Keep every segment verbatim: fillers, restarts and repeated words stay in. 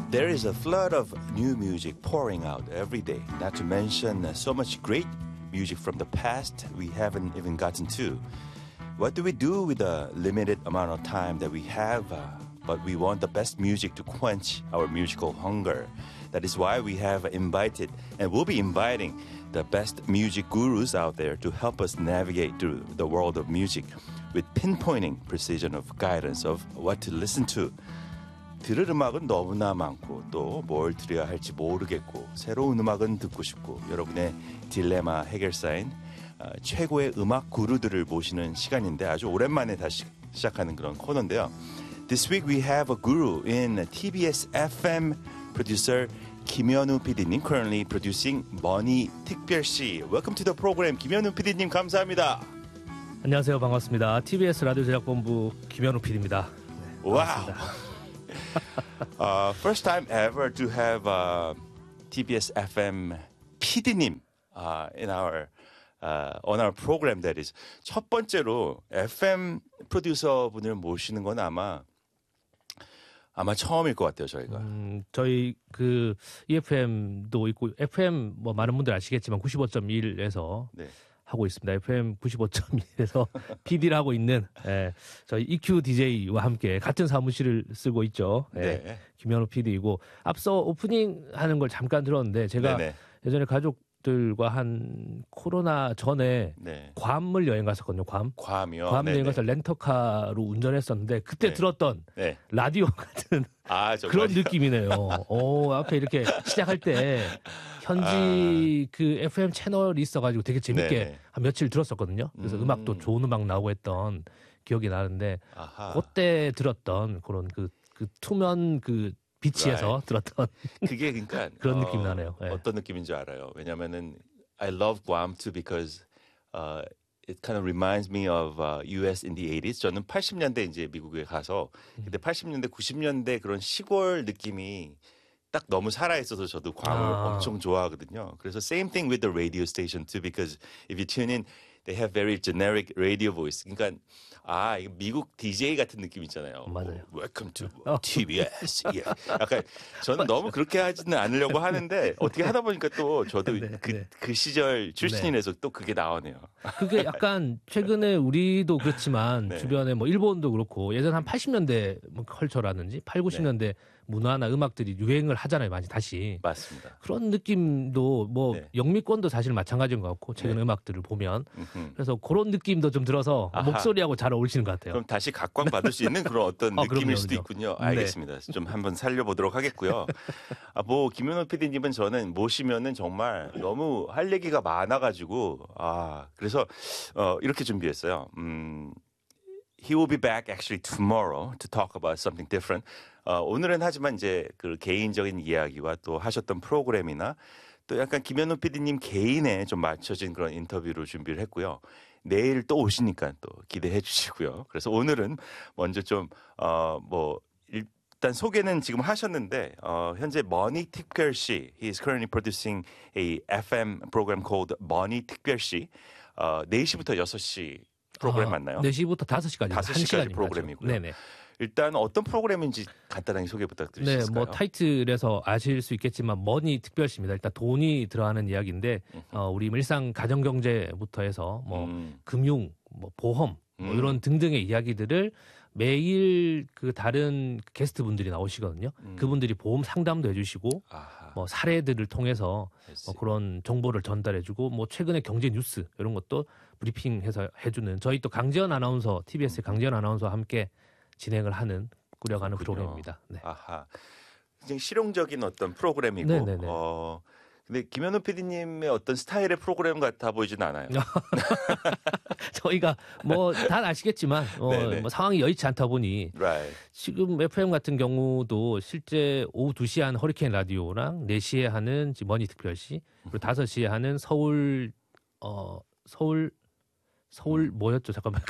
There is a flood of new music pouring out every day, not to mention uh, so much great music from the past we haven't even gotten to. What do we do with the limited amount of time that we have? Uh, but we want the best music to quench our musical hunger. That is why we have invited and will be inviting the best music gurus out there to help us navigate through the world of music with pinpointing precision of guidance of what to listen to. 들을 음악은 너무나 많고 또 뭘 들어야 할지 모르겠고 새로운 음악은 듣고 싶고 여러분의 딜레마 해결사인 어, 최고의 음악 구루들을 모시는 시간인데 아주 오랜만에 다시 시작하는 그런 코너인데요. This week we have a guru in 티비에스 에프엠 producer 김현우 피디님 currently producing 머니 특별시. Welcome to the program. 김현우 피디님 감사합니다. 안녕하세요. 반갑습니다. 티비에스 라디오 제작본부 김현우 피디입니다. 네, wow. uh, first time ever to have uh, 티비에스 에프엠 피디님 uh, in our uh, on our program. That is 첫 번째로 에프엠 프로듀서 분을 모시는 건 아마 아마 처음일 것 같아요, 저희가. 음, 저희 그 이에프엠도 있고 에프엠 뭐 많은 분들 아시겠지만 구십오 점 일에서 네. 하고 있습니다. 에프엠 구십오 점 일에서 피디를 하고 있는 예, 저희 이큐 디제이와 함께 같은 사무실을 쓰고 있죠. 예, 네. 김현우 피디이고 앞서 오프닝 하는 걸 잠깐 들었는데 제가 네네. 예전에 가족들과 한 코로나 전에 네. 괌을 여행 갔었거든요. 괌. 괌이요? 괌 여행 가서 렌터카로 운전했었는데 그때 네. 들었던 네. 라디오 같은 아, 그런 느낌이네요. 오, 앞에 이렇게 시작할 때 현지 아... 그 에프엠 채널이 있어가지고 되게 재밌게 네네. 한 며칠 들었었거든요. 그래서 음... 음악도 좋은 음악 나오고 했던 기억이 나는데 아하. 그때 들었던 그런 그, 그 투면 그 비치에서 right. 들었던 그게 그러니까 그런 어, 느낌 나네요. 네. 어떤 느낌인지 알아요. 왜냐면은 I love Guam too because uh, it kind of reminds me of uh, 유에스 in the eighties. 저는 팔십 년대 이제 미국에 가서 근데 팔십 년대 구십 년대 그런 시골 느낌이 딱 너무 살아있어서 저도 괌을 아. 엄청 좋아하거든요. 그래서 same thing with the radio station too because if you tune in they have very generic radio voice. 그러니까 아, 이거 미국 디제이 같은 느낌 있잖아요. 맞아요. Welcome to 티비에스. yeah. 약간 저는 너무 그렇게 하지는 않으려고 하는데 어떻게 하다 보니까 또 저도 네, 그, 네. 그 시절 출신이라서 네. 또 그게 나오네요. 그게 약간 최근에 우리도 그렇지만 네. 주변에 뭐 일본도 그렇고 예전 한 팔십 년대 뭐 컬처라든지 팔, 구십 년대 네. 문화나 음악들이 유행을 하잖아요. 많이 다시. 맞습니다. 그런 느낌도 뭐 네. 영미권도 사실 마찬가지인 것 같고 최근 네. 음악들을 보면 음흠. 그래서 그런 느낌도 좀 들어서 아하. 목소리하고 잘 어울리시는 것 같아요. 그럼 다시 각광받을 수 있는 그런 어떤 어, 느낌일 그럼요, 수도 그럼요. 있군요. 알겠습니다. 네. 좀 한번 살려보도록 하겠고요. 아, 뭐 김현우 피디님은 저는 모시면은 정말 너무 할 얘기가 많아가지고 아 그래서 어, 이렇게 준비했어요. 음. He will be back actually tomorrow to talk about something different. 어, 오늘은 하지만 이제 그 개인적인 이야기와 또 하셨던 프로그램이나 또 약간 김현우 피디님 개인에 좀 맞춰진 그런 인터뷰로 준비를 했고요. 내일 또 오시니까 또 기대해 주시고요. 그래서 오늘은 먼저 좀, 어, 뭐, 일단 소개는 지금 하셨는데, 어, 현재 머니 특별시, he is currently producing a 에프엠 program called 머니 특별시, 어, 네 시부터 여섯 시 프로그램 맞나요? 네 시부터 다섯 시까지. 다섯 시까지 프로그램이고요. 네네. 일단 어떤 프로그램인지 간단하게 소개 부탁드릴 수 네, 있을까요? 뭐 타이틀에서 아실 수 있겠지만 머니 특별시입니다. 일단 돈이 들어가는 이야기인데 어, 우리 일상 가정 경제부터 해서 뭐 음. 금융, 뭐 보험 뭐 음. 이런 등등의 이야기들을 매일 그 다른 게스트 분들이 나오시거든요. 음. 그분들이 보험 상담도 해주시고 아하. 뭐 사례들을 통해서 뭐 그런 정보를 전달해주고 뭐 최근의 경제 뉴스 이런 것도 브리핑해서 해주는 저희 또 강지연 아나운서 티비에스의 강지연 아나운서와 함께 진행을 하는 꾸려가는 그렇군요. 프로그램입니다. 네. 아하, 굉장히 실용적인 어떤 프로그램이고. 네네네. 어, 근데 김현우 피디님의 어떤 스타일의 프로그램 같아 보이진 않아요. 저희가 뭐 다 아시겠지만 어, 뭐 상황이 여의치 않다 보니 right. 지금 에프엠 같은 경우도 실제 오후 두 시에 하는 허리케인 라디오랑 네 시에 하는 머니 특별시 그리고 다섯 시에 하는 서울 어 서울 서울 뭐였죠? 잠깐만.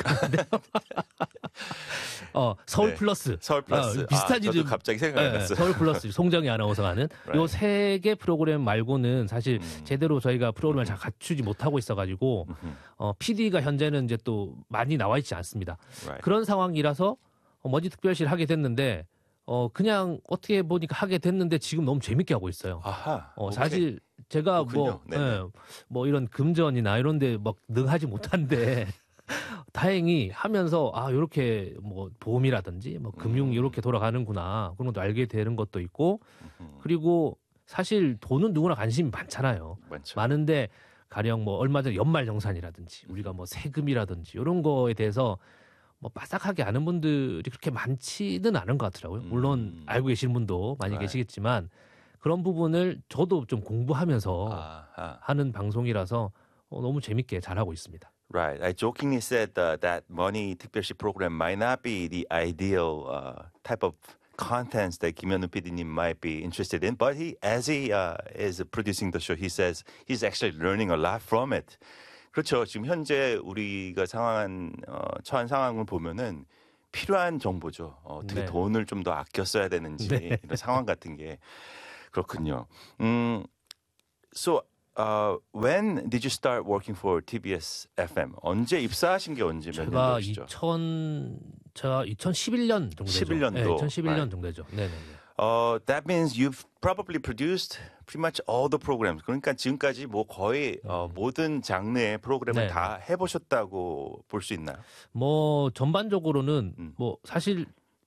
어, 서울 네. 플러스. 서울 플러스. 어, 비슷한 아, 저도 갑자기 생각이 네, 났어요. 서울 플러스. 송정희 아나운서가 하는 right. 요 세 개 프로그램 말고는 사실 음. 제대로 저희가 프로그램을 잘 갖추지 못하고 있어가지고 어, 피디가 현재는 이제 또 많이 나와 있지 않습니다. Right. 그런 상황이라서 어, 머니 특별시를 하게 됐는데 어 그냥 어떻게 보니까 하게 됐는데 지금 너무 재밌게 하고 있어요. 아하. 어 사실 제가 뭐, 예, 뭐 이런 금전이나 이런데 막 능하지 못한데 다행히 하면서 아 이렇게 뭐 보험이라든지 뭐 금융 이렇게 돌아가는구나 그런 것도 알게 되는 것도 있고 그리고 사실 돈은 누구나 관심이 많잖아요. 많죠. 많은데 가령 뭐 얼마 전 연말정산이라든지 우리가 뭐 세금이라든지 이런 거에 대해서 뭐 빠삭하게 아는 분들이 그렇게 많지는 않은 것 같더라고요. 물론 음. 알고 계시는 분도 많이 right. 계시겠지만 그런 부분을 저도 좀 공부하면서 아하. 하는 방송이라서 어, 너무 재밌게 잘하고 있습니다. Right. I jokingly said uh, that money 특별시 program might not be the ideal uh, type of contents that 김현우 피디님 might be interested in, but he, as he uh, is producing the show, he says he's actually learning a lot from it. 그렇죠. 지금 현재 우리가 상황한 어, 처한 상황을 보면은 필요한 정보죠. 어, 어떻게 네. 돈을 좀 더 아껴 써야 되는지 네. 이런 상황 같은 게 그렇군요. 음, so uh, when did you start working for 티비에스 에프엠? 언제 입사하신 게 언제 몇 제가 년도시죠? 이천 제가 이천십일 년 정도 되죠. 십일 년도. 네, 이천십일 년 right. 정도 되죠. 네, 네, 네. Uh, that means you've probably produced pretty much all the programs. 그러니까 지금까지 뭐 거의 어, 모든 장르의 프로그램을 네. 다 해보셨다고 볼 수 있나요? 뭐 전반적으로는 음. 뭐 사실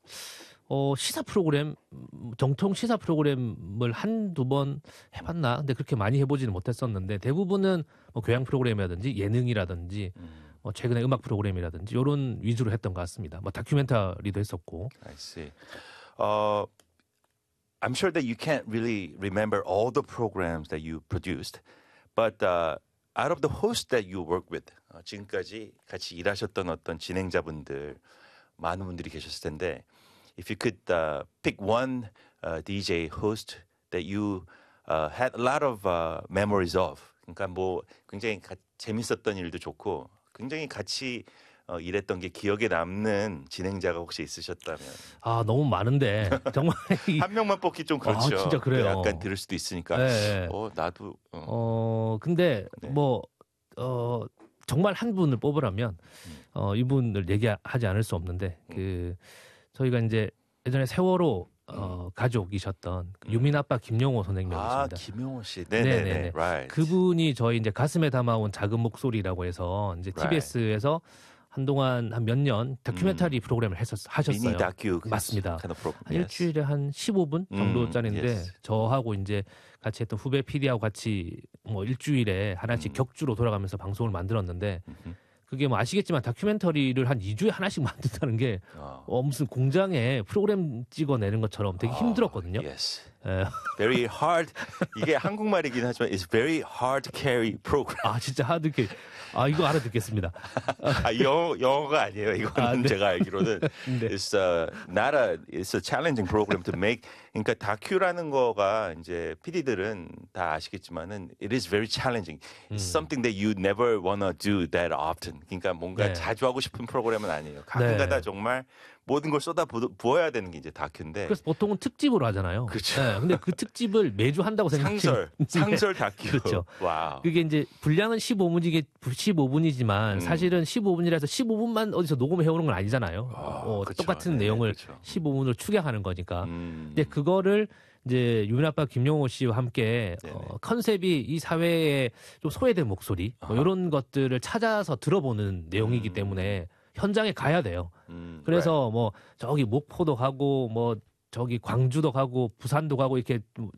어 시사 프로그램 정통 시사 프로그램을 한두 번 해봤나? 근데 그렇게 많이 해보지는 못했었는데 대부분은 뭐 교양 프로그램이라든지 예능이라든지 음. 뭐 최근에 음악 프로그램이라든지 이런 위주로 했던 것 같습니다. 뭐 다큐멘터리도 했었고. I see. Uh, I'm sure that you can't really remember all the programs that you produced, but uh, out of the hosts that you work with, 어, 지금까지 같이 일하셨던 어떤 진행자분들 많은 분들이 계셨을 텐데, if you could uh, pick one uh, 디제이 host that you uh, had a lot of uh, memories of, 그러니까 뭐 굉장히 가, 재밌었던 일도 좋고, 굉장히 같이 어, 일했던 게 기억에 남는 진행자가 혹시 있으셨다면 아 너무 많은데 정말 이, 한 명만 뽑기 좀 그렇죠. 아, 진짜 그래요. 약간 들을 수도 있으니까. 네, 네. 어 나도. 어. 어 근데 네. 뭐 어, 정말 한 분을 뽑으라면 어, 이분을 얘기하지 않을 수 없는데 그 저희가 이제 예전에 세월호 어, 가족이셨던 유민 아빠 김용호 선생님이십니다. 아 김용호 씨, 네네네. 네네네. Right. 그분이 저희 이제 가슴에 담아온 작은 목소리라고 해서 이제 Right. 티비에스에서 한동안 한 몇 년 다큐멘터리 프로그램을 했었 하셨어요. 미니 다큐 맞습니다. kind of program. 한 Yes. 일주일에 한 십오 분 정도짜리인데 음, yes. 저하고 이제 같이 했던 후배 피디하고 같이 뭐 일주일에 하나씩 음. 격주로 돌아가면서 방송을 만들었는데 음흠. 그게 뭐 아시겠지만 다큐멘터리를 한 이 주에 하나씩 만든다는 게 어. 어, 무슨 공장에 프로그램 찍어내는 것처럼 되게 힘들었거든요. Yes. 예. Very hard. 이게 한국말이긴 하지만 it's very hard to carry program. 아 진짜 하드캐. 아 이거 알아듣겠습니다. 아, 영어 영어가 아니에요. 이거는 아, 네. 제가 알기로는 네. it's a, not a it's a challenging program to make. 그러니까 다큐라는 거가 이제 피디들은 다 아시겠지만은 it is very challenging. It's something that you never wanna do that often. 그러니까 뭔가 네. 자주 하고 싶은 프로그램은 아니에요. 가끔가다 네. 정말 모든 걸 쏟아 부, 부어야 되는 게 이제 다큐인데. 그래서 보통은 특집으로 하잖아요. 그렇죠. 네, 근데 그 특집을 매주 한다고 생각해요. 상설, 상설 다큐. 그렇죠. 와우. 그게 이제 분량은 십오 분이게 십오 분이지만 음. 사실은 십오 분이라서 십오 분만 어디서 녹음해 오는 건 아니잖아요. 아, 어, 그쵸. 똑같은 네, 내용을 그쵸. 십오 분으로 축약하는 거니까. 음. 근데 그거를 이제 유민 아빠 김용호 씨와 함께 어, 컨셉이 이 사회의 좀 소외된 목소리 뭐 이런 것들을 찾아서 들어보는 내용이기 음. 때문에 현장에 가야 돼요. 음, 그래서 뭐 저기 목포도 가고 뭐 저기 광주도 가고 부산도 가고 이렇게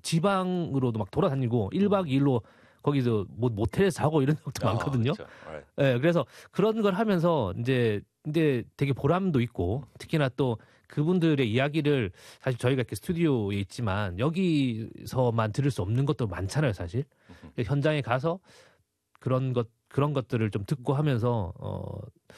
지방으로도 막 돌아다니고 일 박 이 일로 거기서 뭐 모텔에서 자고 이런 적도 아, 많거든요. 그쵸. Right. 예, 그래서 그런 걸 하면서 이제 근데 되게 보람도 있고 특히나 또 그분들의 이야기를 사실 저희가 이렇게 스튜디오에 있지만 여기서만 들을 수 없는 것도 많잖아요, 사실. 현장에 가서 그런 것 그런 것들을 좀 듣고 하면서 어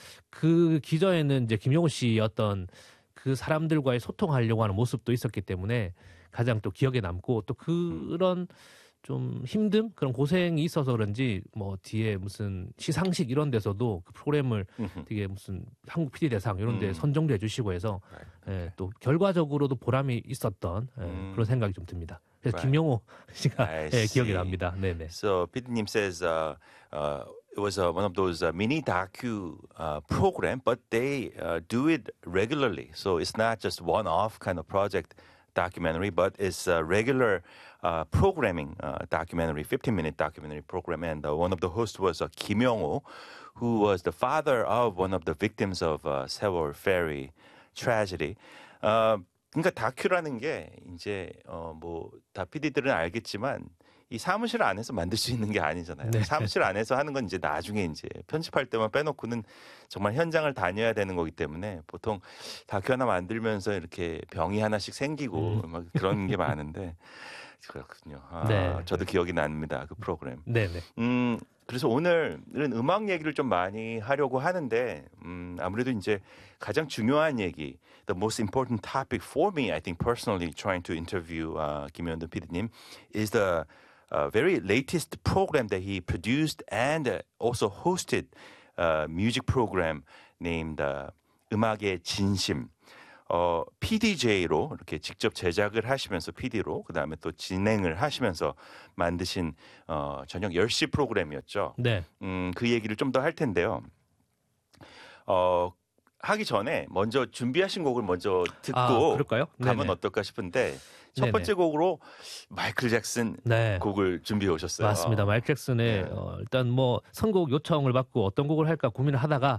그 기저에는 이제 김용호 씨 어떤 그 사람들과의 소통하려고 하는 모습도 있었기 때문에 가장 또 기억에 남고 또 그런 좀 힘듦 그런 고생이 있어서 그런지 뭐 뒤에 무슨 시상식 이런 데서도 그 프로그램을 되게 무슨 한국 피디 대상 이런 데 음. 선정도 해주시고 해서 예, 또 결과적으로도 보람이 있었던 예, 음. 그런 생각이 좀 듭니다. 그래서 Right. 김용호 씨가 I 예, 기억이 see. 납니다. 네네. So 피디님 says uh, uh, it was uh, one of those uh, mini docu uh, program, but they uh, do it regularly. So it's not just one-off kind of project documentary, but it's a regular uh, programming uh, documentary, fifteen-minute documentary program. And uh, one of the hosts was uh, Kim Yong-ho, who was the father of one of the victims of uh, Sewol ferry tragedy. 어, 그러니까 다큐라는 게 이제 어, 뭐 다피디들은 알겠지만 이 사무실 안에서 만들 수 있는 게 아니잖아요. 네. 사무실 안에서 하는 건 이제 나중에 이제 편집할 때만 빼놓고는 정말 현장을 다녀야 되는 거기 때문에 보통 다큐 하나 만들면서 이렇게 병이 하나씩 생기고 음. 막 그런 게 많은데 그렇군요. 아, 네. 저도 기억이 납니다. 그 프로그램. 네네. 음, 그래서 오늘은 음악 얘기를 좀 많이 하려고 하는데 음, 아무래도 이제 가장 중요한 얘기, the most important topic for me, I think personally, trying to interview uh, 김현도 피디님, is the uh, very latest program that he produced and uh, also hosted a music program named uh, 음악의 진심. 어, 피디제이로 이렇게 직접 제작을 하시면서 피디로 그다음에 또 진행을 하시면서 만드신 어, 저녁 열 시 프로그램이었죠. 네. 음, 그 얘기를 좀 더 할 텐데요. 어, 하기 전에 먼저 준비하신 곡을 먼저 듣고 아, 그럴까요? 가면 네네. 어떨까 싶은데 첫 네네. 번째 곡으로 마이클 잭슨 네. 곡을 준비해 오셨어요. 맞습니다. 마이클 잭슨의 네. 어, 일단 뭐 선곡 요청을 받고 어떤 곡을 할까 고민을 하다가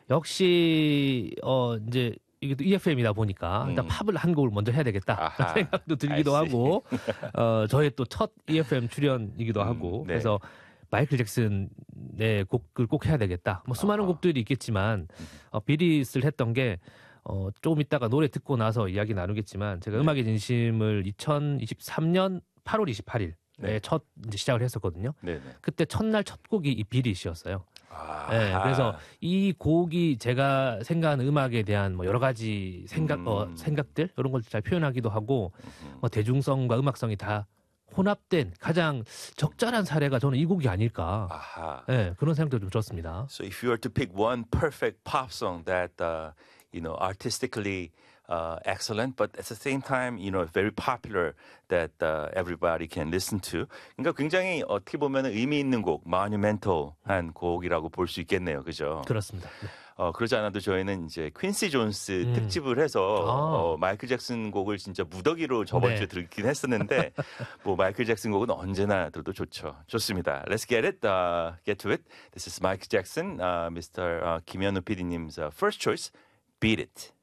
역시 어 이제 이게 또 이에프엠이다 보니까 일단 음. 팝을 한 곡을 먼저 해야 되겠다 아하. 생각도 들기도 I see. 하고 어, 저의 또 첫 이에프엠 출연이기도 음, 하고 네. 그래서 마이클 잭슨의 곡을 꼭 해야 되겠다. 뭐 수많은 아하. 곡들이 있겠지만 어, 비릿을 했던 게 어, 조금 이따가 노래 듣고 나서 이야기 나누겠지만 제가 네. 음악의 진심을 이천이십삼 년 팔월 이십팔일에 네. 첫 이제 시작을 했었거든요. 네네. 그때 첫날 첫 곡이 이 비릿이었어요. 아, 네, 그래서 이 곡이 제가 생각하는 음악에 대한 뭐 여러 가지 생각, 음. 어, 생각들 이런 걸 잘 표현하기도 하고 뭐 대중성과 음악성이 다 혼합된 가장 적절한 사례가 저는 이 곡이 아닐까. 아하. 네, 그런 생각도 좀 들었습니다. So if you were to pick one perfect pop song that uh, you know artistically uh, excellent, but at the same time you know very popular that uh, everybody can listen to. 그러니까 굉장히 어떻게 보면 의미 있는 곡, monumental한 곡이라고 볼 수 있겠네요, 그죠? 그렇습니다. 네. 어, 그러지 않아도 저희는 이제 퀸시 존스 음. 특집을 해서 아. 어, 마이클 잭슨 곡을 진짜 무더기로 저번 네. 주에 듣긴 했었는데 뭐 마이클 잭슨 곡은 언제나 들어도 좋죠. 좋습니다. Let's get it, uh, get to it. This is Michael Jackson, uh, Mister Uh, 김현우 피디님's uh, first choice, Beat It.